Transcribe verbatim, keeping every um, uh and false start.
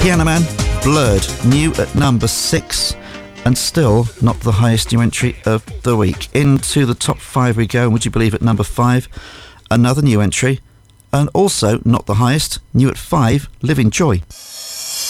Piano Man, Blurred, new at number six, and still not the highest new entry of the week. Into the top five we go, and would you believe at number five, another new entry, and also not the highest, new at five, Living Joy.